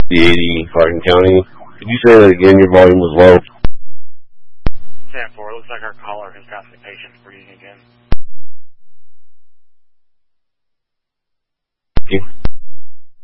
the 80 Hardin County. Could you say that again? Your volume was low. 10-4. Looks like our caller has got some patients breathing again.